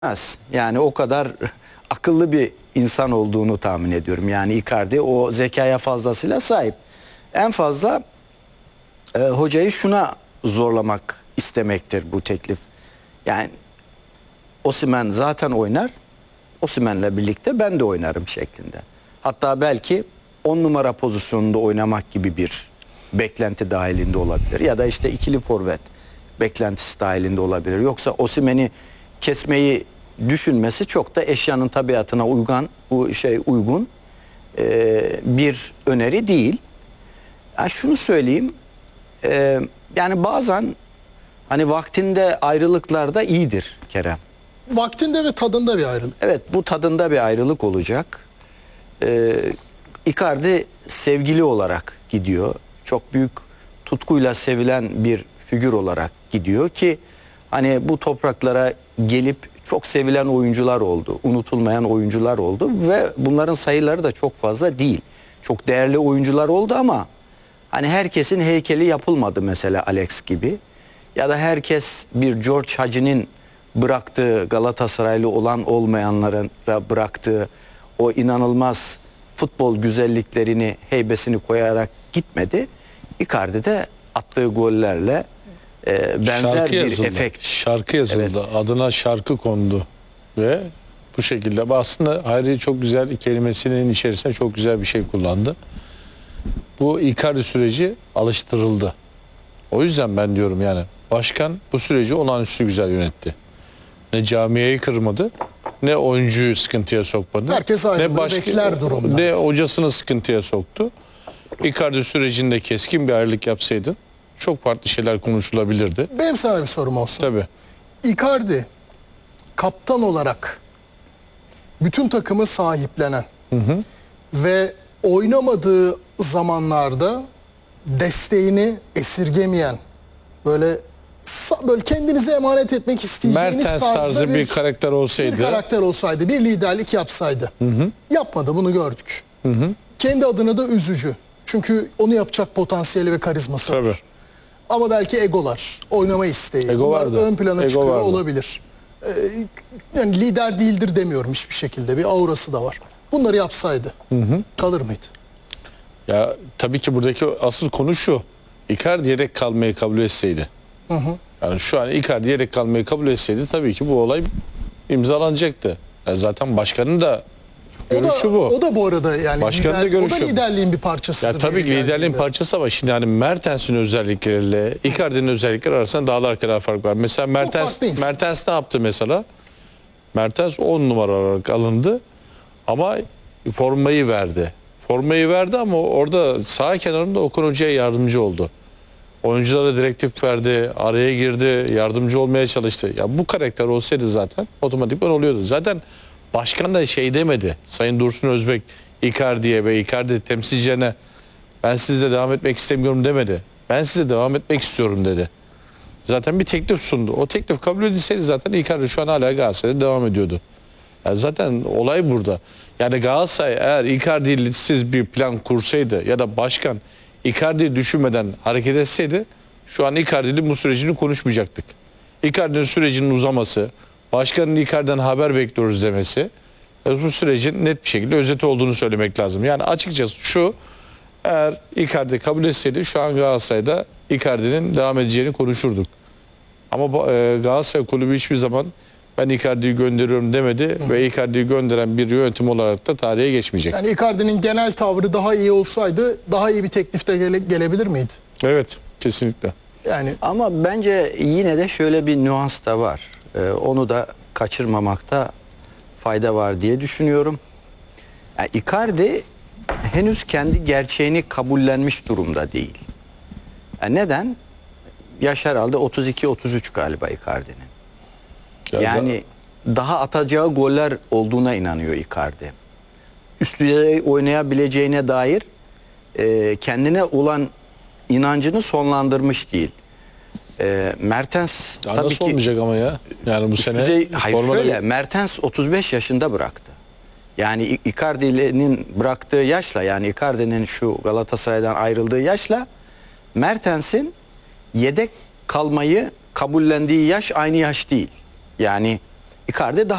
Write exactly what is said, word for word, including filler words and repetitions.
Yani o kadar akıllı bir insan olduğunu tahmin ediyorum. Yani Icardi o zekaya fazlasıyla sahip. En fazla e, hocayı şuna zorlamak istemektir bu teklif. Yani Osimhen zaten oynar. Osimhen'le birlikte ben de oynarım şeklinde. Hatta belki on numara pozisyonunda oynamak gibi bir beklenti dahilinde olabilir. Ya da işte ikili forvet beklentisi dahilinde olabilir. Yoksa Osimhen'i kesmeyi düşünmesi çok da eşyanın tabiatına uygun, bu şey uygun e, bir öneri değil. Yani şunu söyleyeyim, e, yani bazen hani vaktinde ayrılıklar da iyidir Kerem. Vaktinde ve tadında bir ayrılık. Evet, bu tadında bir ayrılık olacak. Ee, Icardi sevgili olarak gidiyor. Çok büyük tutkuyla sevilen bir figür olarak gidiyor ki hani bu topraklara gelip çok sevilen oyuncular oldu. Unutulmayan oyuncular oldu ve bunların sayıları da çok fazla değil. Çok değerli oyuncular oldu ama hani herkesin heykeli yapılmadı mesela Alex gibi. Ya da herkes bir George Hacı'nın bıraktığı, Galatasaraylı olan olmayanların da bıraktığı o inanılmaz futbol güzelliklerini, heybesini koyarak gitmedi. Icardi de attığı gollerle e, benzer şarkı bir yazıldı. efekt. Şarkı yazıldı. Evet. Adına şarkı kondu ve bu şekilde. Aslında Hayri çok güzel kelimesinin içerisinde çok güzel bir şey kullandı. Bu Icardi süreci alıştırıldı. O yüzden ben diyorum yani başkan bu süreci olağanüstü güzel yönetti. Ne camiayı kırmadı, ne oyuncuyu sıkıntıya sokmadı. Herkes ayrı bekler durumda. Ne hocasını sıkıntıya soktu. Icardi sürecinde keskin bir ayrılık yapsaydın çok farklı şeyler konuşulabilirdi. Benim sana bir sorum olsun. Tabii. Icardi kaptan olarak bütün takımı sahiplenen hı hı. ve oynamadığı zamanlarda desteğini esirgemeyen, böyle böyle kendinize emanet etmek isteyeceğiniz Mertens tarzda tarzı bir, bir karakter olsaydı. Bir karakter olsaydı, bir liderlik yapsaydı. Hı hı. Yapmadı, bunu gördük. Hı hı. Kendi adına da üzücü. Çünkü onu yapacak potansiyeli ve karizması Tabii. var. Ama belki egolar, oynama isteği. Ego vardı. Ön plana Ego çıkıyor vardı. olabilir. Ee, yani lider değildir demiyorum hiçbir şekilde. Bir aurası da var. Bunları yapsaydı hı hı. kalır mıydı? Ya tabii ki buradaki asıl konu şu. Icardi yedek kalmayı kabul etseydi. Hı hı. Yani şu an Icardi yedek kalmayı kabul etseydi tabii ki bu olay imzalanacaktı. Yani zaten başkanın da görüşü o da, bu. O da bu arada yani başkanın lider, da görüşü. o da liderliğin bir parçasıdır. Ya tabii ki liderliğin parçası ama şimdi hani Mertens'in özellikleriyle Icardi'nin özellikleri arasında dağlar kadar fark var. Mesela Mertens, Mertens ne yaptı mesela? Mertens on numara olarak alındı ama formayı verdi. Formayı verdi ama orada sağ kenarında Okan Hoca'ya yardımcı oldu. Oyunculara direktif verdi, araya girdi, yardımcı olmaya çalıştı. Ya bu karakter olsaydı zaten otomatikman oluyordu. Zaten başkan da şey demedi. Sayın Dursun Özbek Icardi'ye ve Icardi temsilcilerine ben sizle devam etmek istemiyorum demedi. Ben size devam etmek istiyorum dedi. Zaten bir teklif sundu. O teklif kabul edilseydi zaten Icardi şu an hala Galatasaray'da devam ediyordu. Yani zaten olay burada. Yani Galatasaray eğer Icardi'siz bir plan kursaydı ya da başkan Icardi'yi düşünmeden hareket etseydi şu an Icardi'nin bu sürecini konuşmayacaktık. Icardi'nin sürecinin uzaması, başkanın Icardi'den haber bekliyoruz demesi bu sürecin net bir şekilde özeti olduğunu söylemek lazım. Yani açıkçası şu, eğer Icardi kabul etseydi şu an Galatasaray'da Icardi'nin devam edeceğini konuşurduk. Ama Galatasaray kulübü hiçbir zaman ben Icardi'yi gönderiyorum demedi Hı. ve Icardi'yi gönderen bir yönetim olarak da tarihe geçmeyecek. Yani Icardi'nin genel tavrı daha iyi olsaydı daha iyi bir teklifte gele, gelebilir miydi? Evet, kesinlikle. Yani ama bence yine de şöyle bir nüans da var. Ee, onu da kaçırmamakta fayda var diye düşünüyorum. Yani Icardi henüz kendi gerçeğini kabullenmiş durumda değil. Yani neden? Yaş herhalde otuz iki otuz üç galiba Icardi'nin. Yani daha atacağı goller olduğuna inanıyor Icardi. Üst düzey oynayabileceğine dair e, kendine olan inancını sonlandırmış değil. E, Mertens ya tabii nasıl ki olmayacak ama ya. Yani bu üst sene düzey, hayır şöyle bir... Mertens otuz beş yaşında bıraktı. Yani Icardi'nin bıraktığı yaşla, yani Icardi'nin şu Galatasaray'dan ayrıldığı yaşla Mertens'in yedek kalmayı kabullendiği yaş aynı yaş değil. Yani Icardi daha